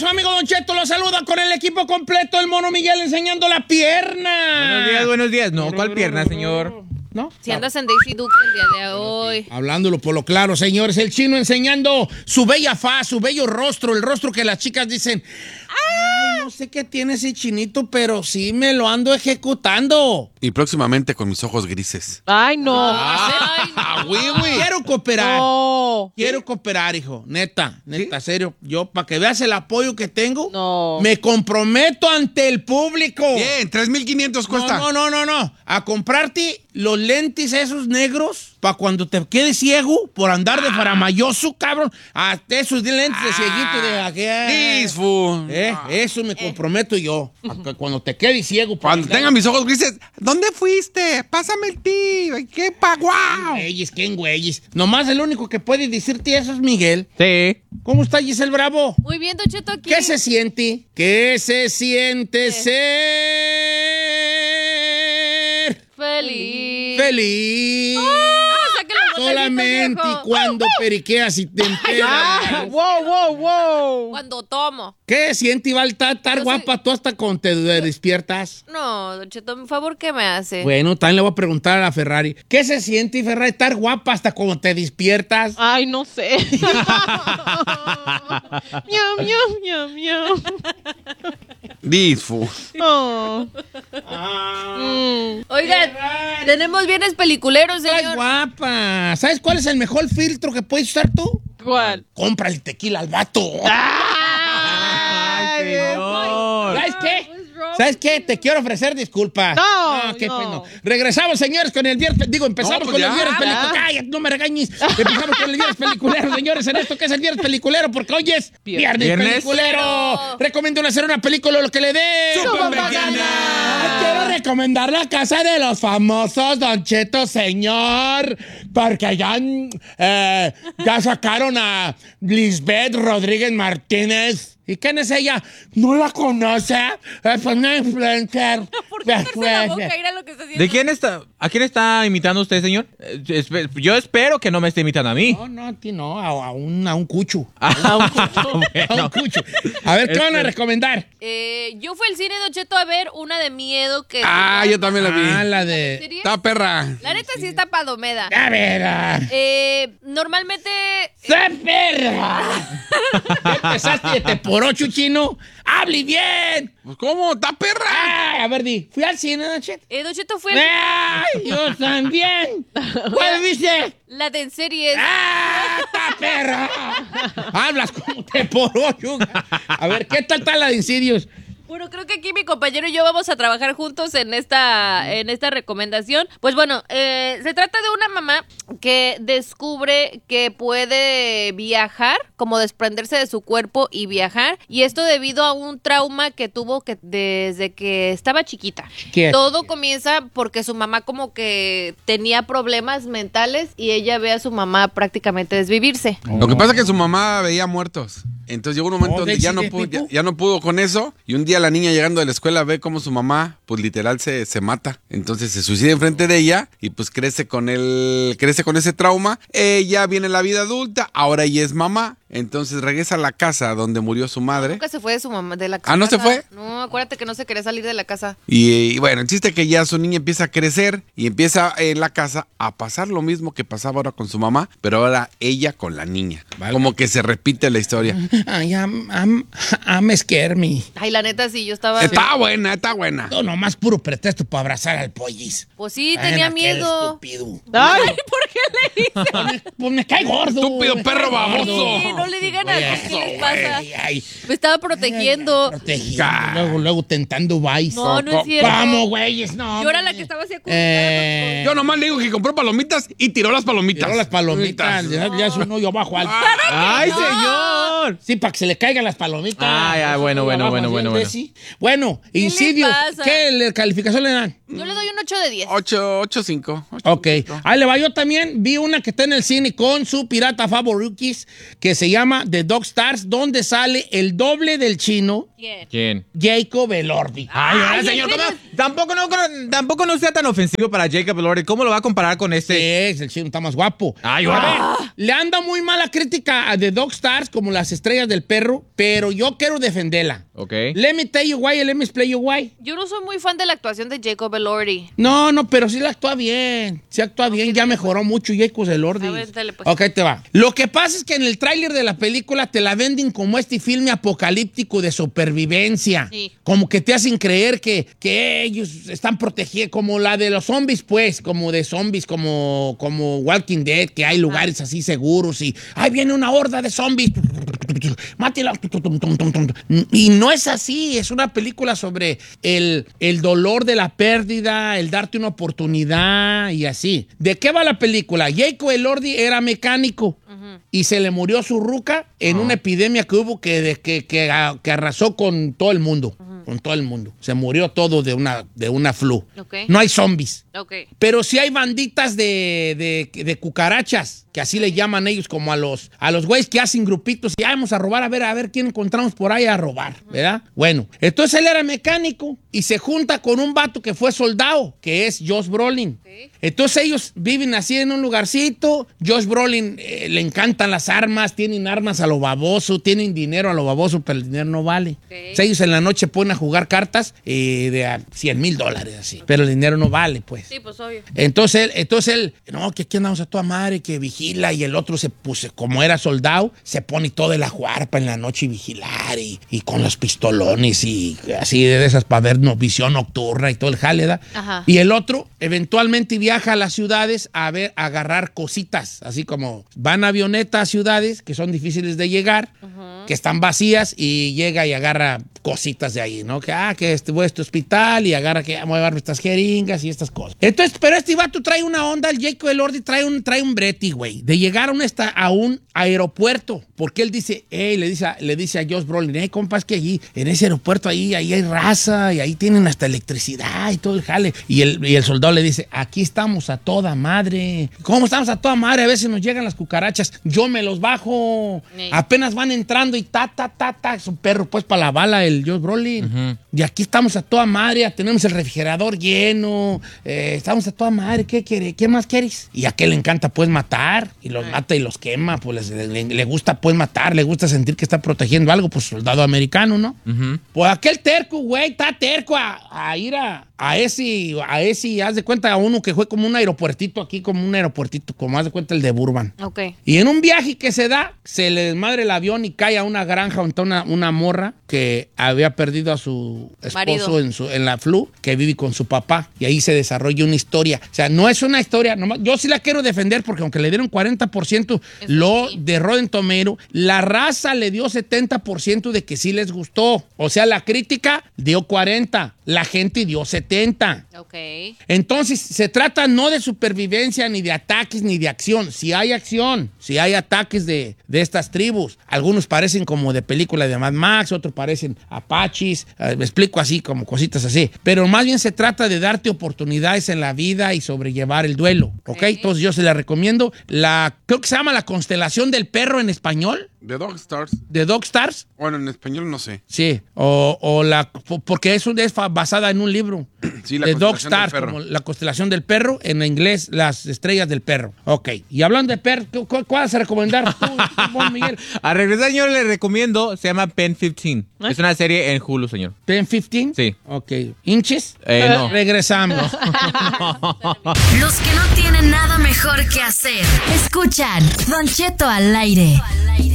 amigo Don Cheto lo saluda con el equipo completo, el Mono Miguel enseñando la pierna. Buenos días. No, ¿cuál pierna, señor? ¿No? Si andas en Daisy Duke el día de hoy. Hablándolo por lo claro, señores, el chino enseñando su bella faz, su bello rostro, el rostro que las chicas dicen, ay, no sé qué tiene ese chinito, pero sí me lo ando ejecutando. Y próximamente con mis ojos grises. Ay, no. Quiero cooperar. No. Quiero cooperar, hijo. Neta, serio. Yo, para que veas el apoyo que tengo, No. me comprometo ante el público. Bien, 3,500 cuesta. No. A comprarte los lentes esos negros para cuando te quedes ciego por andar de faramayoso, cabrón. Hasta esos lentes de cieguito de aquí. Disfu. Eso me comprometo yo. A que cuando te quedes ciego. Cuando tenga mis ojos grises, ¿dónde fuiste? Pásame el tío. ¡Qué guau! ¿Qué güeyes? Nomás el único que puede decirte eso es Miguel. Sí. ¿Cómo está Giselle Bravo? Muy bien, Don Cheto, aquí. ¿Qué se siente? ¿Qué se siente ser Feliz. Sáquenlo, solamente viejo. cuando periqueas y te enteras? Wow. Cuando tomo. ¿Qué siente, Val? Estar Yo guapa tú hasta cuando te despiertas. No, Don Cheto, un favor, ¿qué me hace? Bueno, también le voy a preguntar a la Ferrari. ¿Qué se siente, Ferrari, estar guapa hasta cuando te despiertas? Ay, no sé. Miau. Disfu. Oh. Oigan, tenemos bienes peliculeros, Estás señor. guapa. ¿Sabes cuál es el mejor filtro que puedes usar tú? ¿Cuál? Compra el tequila al vato. Ay, señor. ¿Sabes qué? ¿Sabes qué? Te quiero ofrecer disculpas. No, qué no. pena. Regresamos, señores, con el viernes. Empezamos No, pues con ya. el viernes peliculero. Cállate, no me regañes. Empezamos con el viernes peliculero, señores, en esto que es el viernes peliculero, porque hoy es viernes peliculero. Recomiendo hacer una película lo que le dé. Quiero recomendar La Casa de los Famosos, Don Cheto, señor, porque ya sacaron a Lisbeth Rodríguez Martínez. ¿Y quién es ella? ¿No la conoce? Es una influencer. ¿Por qué hacerse la boca? Mira lo que está haciendo. ¿De quién está? ¿A quién está imitando usted, señor? Yo espero que no me esté imitando a mí. No, a ti no, a un cucho. Ah, A un cucho. A ver, ¿qué van a recomendar? Yo fui al cine, Don Cheto, a ver una de miedo que... Yo también la vi. La de... ¿Serie? Está perra. La neta sí está padomeda. A ver. Normalmente... ¡Se perra! ¿Ya empezaste de te por ocho, chino? ¡Hable bien! Pues, ¿cómo? ¡Está perra! Ay, a ver, fui al cine, Don Cheto. Don Cheto fue ¡Ay, yo también! ¿Cuál viste? la de series. ¡Ah, esta perra! Hablas como te por ocho. A ver, ¿qué tal está la de Insidious? Bueno, creo que aquí mi compañero y yo vamos a trabajar juntos en esta recomendación. Pues bueno, se trata de una mamá que descubre que puede viajar, como desprenderse de su cuerpo y viajar. Y esto debido a un trauma que tuvo desde que estaba chiquita. ¿Qué? Todo comienza porque su mamá como que tenía problemas mentales y ella ve a su mamá prácticamente desvivirse. Lo que pasa es que su mamá veía muertos. Entonces llegó un momento donde ya no pudo con eso. Y un día la niña llegando de la escuela ve cómo su mamá, pues literal se mata. Entonces se suicida enfrente de ella y pues crece con ese trauma. Ella viene a la vida adulta, ahora ella es mamá. Entonces regresa a la casa donde murió su madre. Nunca se fue de su mamá, de la casa. ¿Ah, no se fue? No, acuérdate que no se quería salir de la casa. Y bueno, el chiste es que ya su niña empieza a crecer y empieza en la casa a pasar lo mismo que pasaba ahora con su mamá, pero ahora ella con la niña. Vale. Como que se repite la historia. Ay, I'm scared me. Ay, la neta, sí, yo estaba... Está buena. No, nomás puro pretexto para abrazar al pollis. Pues sí, tenía miedo. Estúpido. Ay, ¿Por qué le hice? Pues me cae gordo. Estúpido perro baboso. Sí, no le digan a Eso, ¿qué les pasa? Ay, Me estaba protegiendo. Luego tentando vice. No, no es cierto. Vamos, güeyes, no. Yo era la que estaba así acostumbrada. Yo nomás le digo que compró palomitas y tiró las palomitas. Tiró las palomitas. Ya es un hoyo bajo alto. ¡Ay, señor! Sí, para que se le caigan las palomitas. Bueno. Bueno, Insidious, pasa? ¿qué calificación le dan? Yo le doy un 8 de 10. 8.5. Ok. Ahí le va. Yo también vi una que está en el cine con su pirata favorukis que se llama The Dog Stars, donde sale el doble del chino, Bien. ¿Quién? Jacob Elordi. Ay, señor, Tampoco no sea tan ofensivo para Jacob Elordi. ¿Cómo lo va a comparar con este? Es, el chino está más guapo. Ay, A ver, le anda muy mala crítica a The Dog Stars como las estrellas del perro, pero yo quiero defenderla. Ok. Let me tell you why, let me explain you why. Yo no soy muy fan de la actuación de Jacob Elordi. No, pero sí la actúa bien. Sí actúa bien, ya mejoró mucho Jacob Elordi. A ver, dale, pues. Ok, te va. Lo que pasa es que en el tráiler de la película te la venden como este filme apocalíptico de supervivencia. Sí. Como que te hacen creer que ellos están protegidos, como la de los zombies, pues, como de zombies, como Walking Dead, que hay lugares así seguros y ahí viene una horda de zombies. Mátela. Y no es así, es una película sobre el dolor de la pérdida, el darte una oportunidad y así. ¿De qué va la película? Jacob Elordi era mecánico y se le murió su ruca en una epidemia que hubo que arrasó con todo el mundo. Con todo el mundo. Se murió todo de una flu. Okay. No hay zombies. Okay. Pero sí hay banditas de cucarachas, que así le llaman ellos, como a los güeyes que hacen grupitos y vamos a robar, a ver quién encontramos por ahí a robar, ¿verdad? Bueno, entonces él era mecánico y se junta con un vato que fue soldado, que es Josh Brolin. Okay. Entonces ellos viven así en un lugarcito. Josh Brolin le encantan las armas, tienen armas a lo baboso, tienen dinero a lo baboso, pero el dinero no vale. Okay. Entonces ellos en la noche ponen a jugar cartas de a $100,000 así, pero el dinero no vale, pues. Sí, pues obvio. Entonces él, no, que aquí andamos a toda madre, que vigila, y el otro como era soldado, se pone toda la juarpa en la noche y vigilar, y con los pistolones, y así de esas para ver visión nocturna y todo el jale, ¿da? Ajá. Y el otro eventualmente viaja a las ciudades a agarrar cositas, así como van avionetas a ciudades que son difíciles de llegar, que están vacías, y llega y agarra cositas de ahí, ¿no? Que voy a este hospital y agarra que voy a llevar estas jeringas y estas cosas. Entonces, pero este vato trae una onda, el Jacob Elordi trae un brete, güey, de llegar a un aeropuerto, porque él dice, le dice a Josh Brolin, compa, es que allí, en ese aeropuerto ahí hay raza, y ahí tienen hasta electricidad y todo el jale. Y el soldado le dice, aquí estamos a toda madre. ¿Cómo estamos a toda madre? A veces nos llegan las cucarachas, yo me los bajo. Sí. Apenas van entrando y es un perro, pues, para la bala, el Josh Brolin. Y aquí estamos a toda madre, tenemos el refrigerador lleno, estamos a toda madre, ¿qué más quieres? Y a aquel le encanta, pues, matar, y los mata y los quema, pues le gusta, pues, matar, le gusta sentir que está protegiendo algo, pues, soldado americano, ¿no? Pues aquel terco, güey, está terco a ir a ese, haz de cuenta, a uno que fue como un aeropuertito aquí, como haz de cuenta el de Burbank. Ok. Y en un viaje que se da, se le desmadre el avión y cae a una granja, una morra que había perdido a su esposo en la flu, que vive con su papá, y ahí se desarrolla una historia. O sea, no es una historia, yo sí la quiero defender, porque aunque le dieron 40% de Rotten Tomatoes, la raza le dio 70% de que sí les gustó. O sea, la crítica dio 40%, la gente dio 70%. Ok. Entonces, se trata no de supervivencia, ni de ataques, ni de acción. Si hay acción, si hay ataques de estas tribus. Algunos parecen como de película de Mad Max, otros parecen apaches, me explico así, como cositas así. Pero más bien se trata de darte oportunidades en la vida y sobrellevar el duelo, ¿ok? Entonces yo se la recomiendo. Creo que se llama La Constelación del Perro en español. The Dog Stars. ¿The Dog Stars? Bueno, en español no sé. Sí, porque es basada en un libro. Sí, La The Dog Constelación del Stars, Perro. como La Constelación del Perro, en inglés, Las Estrellas del Perro. Ok, y hablando de perro, ¿cuál vas a recomendar tú, Juan Miguel? A regresar, señor, le recomiendo, se llama Pen 15. Es una serie en Hulu, señor. ¿Pen 15? Sí. Ok. ¿Inches? No. Regresamos. Los que no tienen nada mejor que hacer, escuchan Don Cheto al aire.